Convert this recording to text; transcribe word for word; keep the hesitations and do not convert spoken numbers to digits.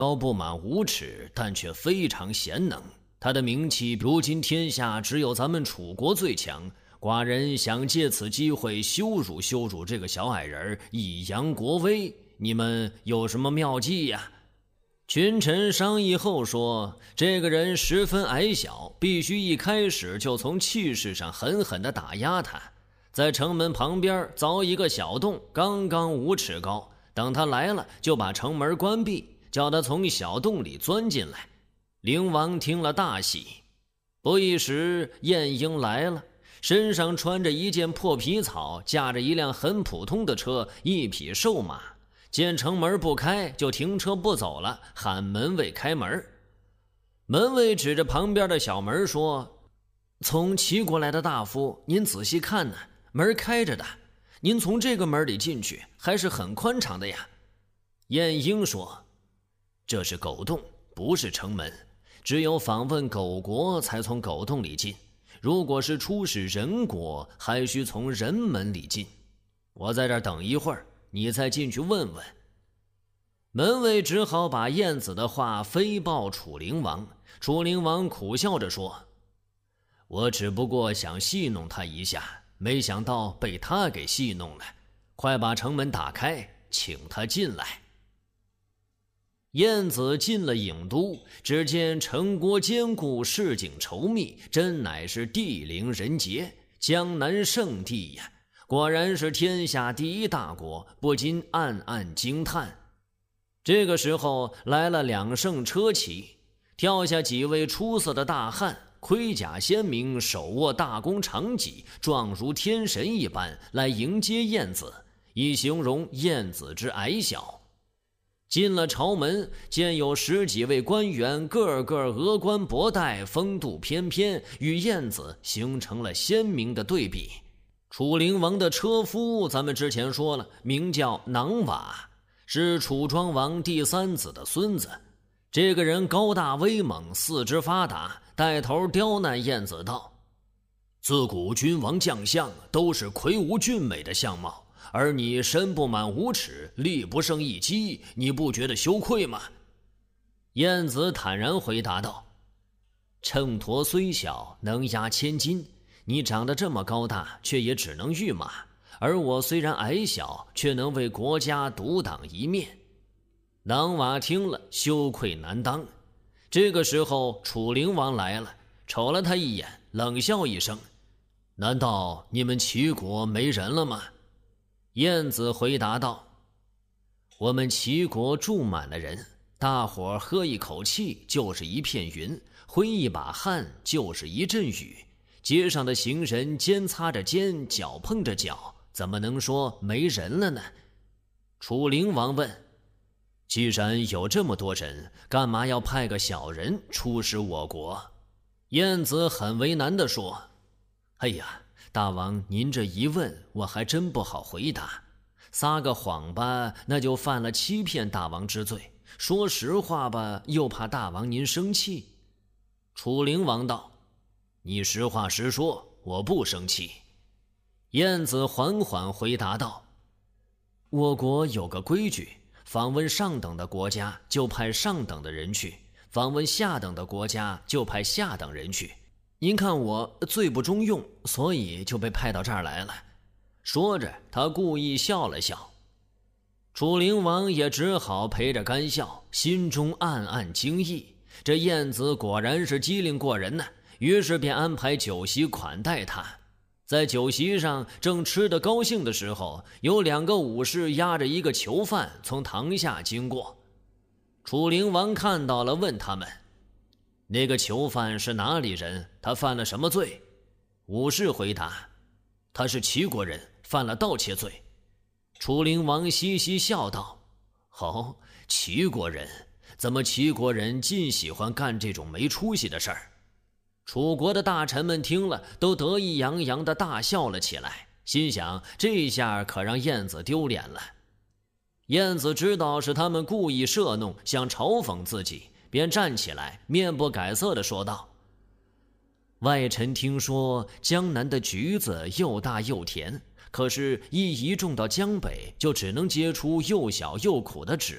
高不满无耻，但却非常贤能。他的名气如今天下只有咱们楚国最强，寡人想借此机会羞辱羞辱这个小矮人，以扬国威。你们有什么妙计呀？群臣商议后说，这个人十分矮小，必须一开始就从气势上狠狠地打压他。在城门旁边凿一个小洞，刚刚五尺高，等他来了就把城门关闭，叫他从小洞里钻进来。灵王听了大喜。不一时，晏婴来了，身上穿着一件破皮草，驾着一辆很普通的车，一匹瘦马。见城门不开，就停车不走了，喊门卫开门。门卫指着旁边的小门说：“从齐国来的大夫，您仔细看呢，门开着的，您从这个门里进去，还是很宽敞的呀。”晏婴说：“这是狗洞，不是城门，只有访问狗国才从狗洞里进，如果是出使人国，还需从人门里进。我在这儿等一会儿，你再进去问问。”门卫只好把晏子的话飞报楚灵王。楚灵王苦笑着说：“我只不过想戏弄他一下，没想到被他给戏弄了。快把城门打开，请他进来。”晏子进了郢都，只见城郭坚固，市井稠密，真乃是地灵人杰，江南圣地呀！果然是天下第一大国，不禁暗暗惊叹。这个时候来了两乘车骑，跳下几位出色的大汉，盔甲鲜明，手握大弓长戟，状如天神一般来迎接晏子，以形容晏子之矮小。进了朝门，见有十几位官员，个个额冠博带，风度翩翩，与晏子形成了鲜明的对比。楚灵王的车夫，咱们之前说了，名叫囊瓦，是楚庄王第三子的孙子。这个人高大威猛，四肢发达，带头刁难晏子道：“自古君王将相都是魁梧俊美的相貌，而你身不满五尺，力不胜一击，你不觉得羞愧吗？”晏子坦然回答道：“秤砣虽小，能压千斤。你长得这么高大，却也只能御马，而我虽然矮小，却能为国家独当一面。”囊瓦听了，羞愧难当。这个时候楚灵王来了，瞅了他一眼，冷笑一声：“难道你们齐国没人了吗？”晏子回答道：“我们齐国住满了人，大伙喝一口气就是一片云，挥一把汗就是一阵雨，街上的行人肩擦着肩，脚碰着脚，怎么能说没人了呢？”楚灵王问：“既然有这么多人，干嘛要派个小人出使我国？”晏子很为难地说：“哎呀，大王您这一问，我还真不好回答。撒个谎吧，那就犯了欺骗大王之罪；说实话吧，又怕大王您生气。”楚灵王道：“你实话实说，我不生气。”晏子缓缓回答道：“我国有个规矩，访问上等的国家就派上等的人去，访问下等的国家就派下等人去。您看我罪不中用，所以就被派到这儿来了。”说着，他故意笑了笑。楚灵王也只好陪着干笑，心中暗暗惊异，这晏子果然是机灵过人呢。于是便安排酒席款待他。在酒席上正吃得高兴的时候，有两个武士押着一个囚犯从堂下经过。楚灵王看到了，问他们：“那个囚犯是哪里人？他犯了什么罪？”武士回答：“他是齐国人，犯了盗窃罪。”楚灵王嘻嘻笑道：“哦，齐国人，怎么齐国人尽喜欢干这种没出息的事儿？”楚国的大臣们听了，都得意洋洋地大笑了起来，心想这下可让晏子丢脸了。晏子知道是他们故意设弄，想嘲讽自己，便站起来，面不改色地说道：“外臣听说江南的橘子又大又甜，可是一移种到江北，就只能结出又小又苦的籽。